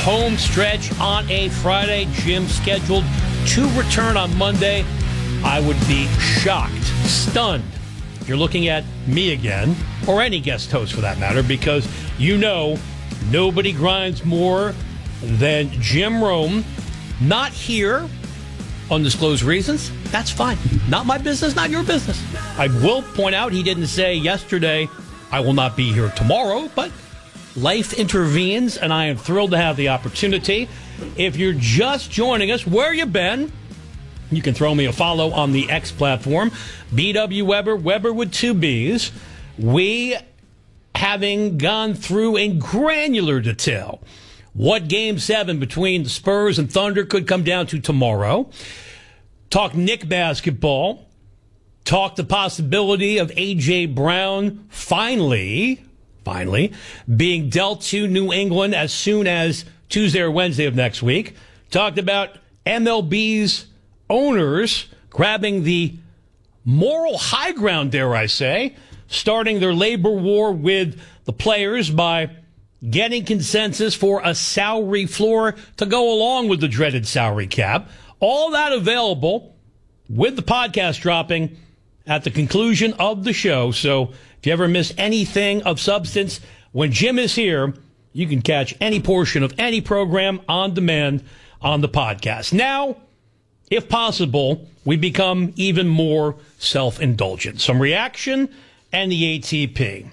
home stretch on a Friday. Jim scheduled to return on Monday. I would be shocked, stunned, if you're looking at me again, or any guest host for that matter, because you know nobody grinds more than Jim Rome. Not here, undisclosed reasons. That's fine. Not my business, not your business. I will point out he didn't say yesterday, I will not be here tomorrow, but life intervenes, and I am thrilled to have the opportunity. If you're just joining us, where you been? You can throw me a follow on the X platform. BW Weber, Weber with 2 B's. We, having gone through in granular detail what Game 7 between the Spurs and Thunder could come down to tomorrow, talk Knick basketball, talk the possibility of A.J. Brown finally being dealt to New England as soon as Tuesday or Wednesday of next week. Talked about MLB's owners grabbing the moral high ground, dare I say, starting their labor war with the players by getting consensus for a salary floor to go along with the dreaded salary cap. All that available with the podcast dropping at the conclusion of the show. So if you ever miss anything of substance, when Jim is here, you can catch any portion of any program on demand on the podcast. Now, if possible, we become even more self-indulgent. Some reaction and the ATP.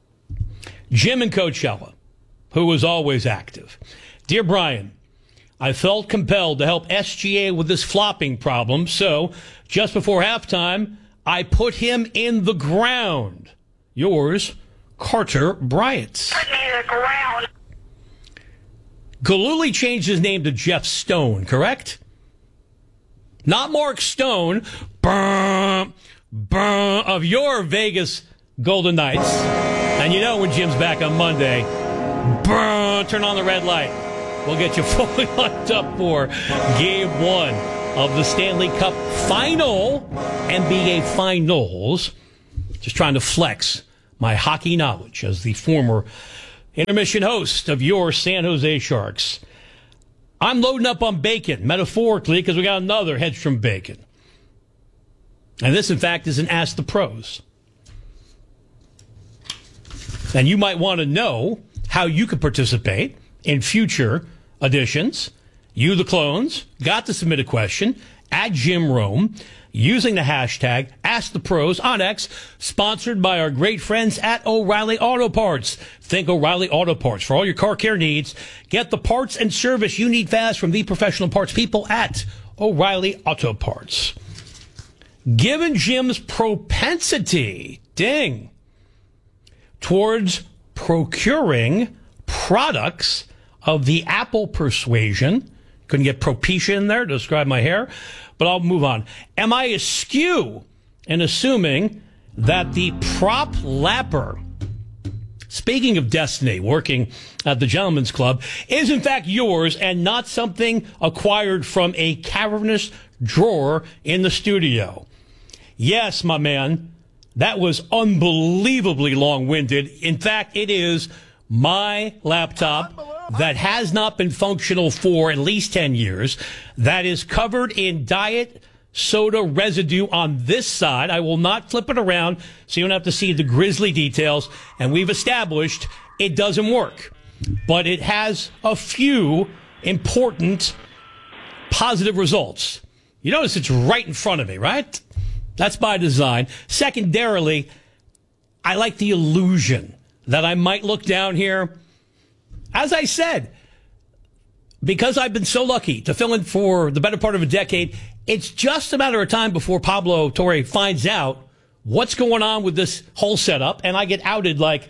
Jim in Coachella, who was always active. Dear Brian, I felt compelled to help SGA with this flopping problem, so just before halftime, I put him in the ground. Yours, Carter Bryant. Put me in the ground. Galuli changed his name to Jeff Stone, correct? Not Mark Stone, of your Vegas Golden Knights. And you know when Jim's back on Monday, turn on the red light. We'll get you fully locked up for Game 1 of the Stanley Cup Final, NBA Finals. Just trying to flex my hockey knowledge as the former intermission host of your San Jose Sharks. I'm loading up on bacon, metaphorically, because we got another Hedstrom bacon. And this, in fact, is an Ask the Pros. And you might want to know how you could participate in future editions. You, the clones, got to submit a question at Jim Rome using the hashtag AskThePros on X, sponsored by our great friends at O'Reilly Auto Parts. Think O'Reilly Auto Parts for all your car care needs. Get the parts and service you need fast from the professional parts people at O'Reilly Auto Parts. Given Jim's propensity, towards procuring products of the Apple persuasion, couldn't get Propecia in there to describe my hair, but I'll move on. Am I askew in assuming that the prop lapper, speaking of destiny, working at the Gentleman's Club, is in fact yours and not something acquired from a cavernous drawer in the studio? Yes, my man, that was unbelievably long-winded. In fact, it is my laptop that has not been functional for at least 10 years, that is covered in diet soda residue on this side. I will not flip it around so you don't have to see the grisly details. And we've established it doesn't work. But it has a few important positive results. You notice it's right in front of me, right? That's by design. Secondarily, I like the illusion that I might look down here. As I said, because I've been so lucky to fill in for the better part of a decade, it's just a matter of time before Pablo Torre finds out what's going on with this whole setup, and I get outed like,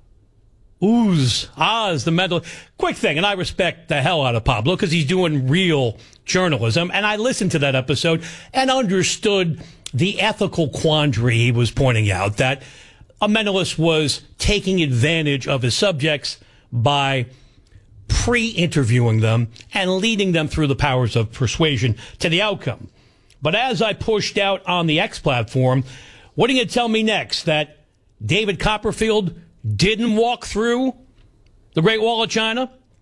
the mental. Quick thing, and I respect the hell out of Pablo because he's doing real journalism, and I listened to that episode and understood the ethical quandary he was pointing out, that a mentalist was taking advantage of his subjects by pre-interviewing them and leading them through the powers of persuasion to the outcome. But as I pushed out on the X platform, what are you going to tell me next? That David Copperfield didn't walk through the Great Wall of China?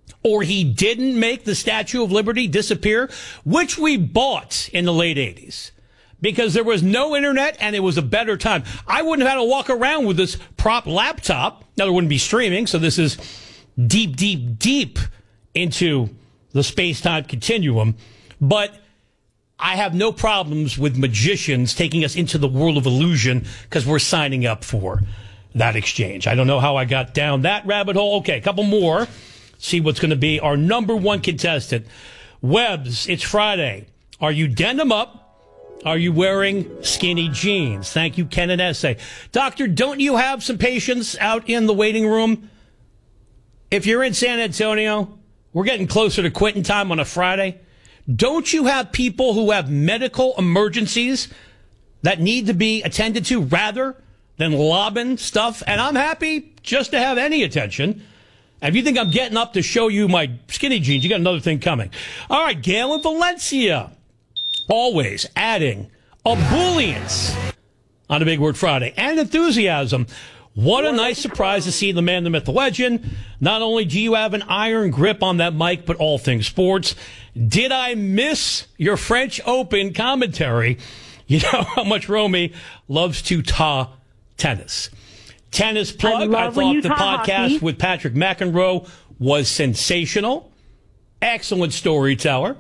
or he didn't make the Statue of Liberty disappear, which we bought in the late 80s. Because there was no internet and it was a better time. I wouldn't have had to walk around with this prop laptop. Now, there wouldn't be streaming, so this is deep, deep, deep into the space-time continuum. But I have no problems with magicians taking us into the world of illusion because we're signing up for that exchange. I don't know how I got down that rabbit hole. Okay, a couple more. See what's going to be our number one contestant. Webbs, it's Friday. Are you denim up? Are you wearing skinny jeans? Thank you, Ken and Essay. Doctor, don't you have some patients out in the waiting room? If you're in San Antonio, we're getting closer to quitting time on a Friday. Don't you have people who have medical emergencies that need to be attended to rather than lobbing stuff? And I'm happy just to have any attention. And if you think I'm getting up to show you my skinny jeans, you got another thing coming. All right, Gail in Valencia. Always adding ebullience on a Big Word Friday and enthusiasm. What a nice surprise to see the man, the myth, the legend. Not only do you have an iron grip on that mic, but all things sports. Did I miss your French Open commentary? You know how much Romy loves to ta tennis. Tennis plug. I thought the podcast with Patrick McEnroe was sensational. Excellent storyteller.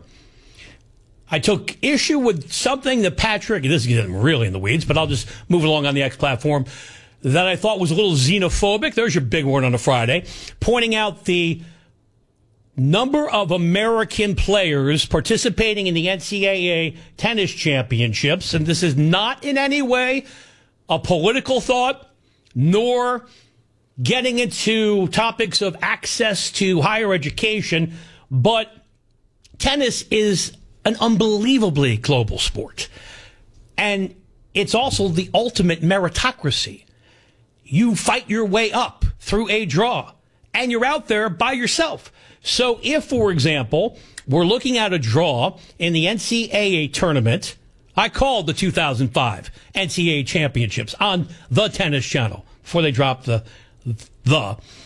I took issue with something that Patrick, this is getting really in the weeds, but I'll just move along on the X platform, that I thought was a little xenophobic. There's your big word on a Friday. Pointing out the number of American players participating in the NCAA tennis championships. And this is not in any way a political thought, nor getting into topics of access to higher education. But tennis is an unbelievably global sport. And it's also the ultimate meritocracy. You fight your way up through a draw, and you're out there by yourself. So if, for example, we're looking at a draw in the NCAA tournament, I called the 2005 NCAA championships on the Tennis Channel before they dropped the.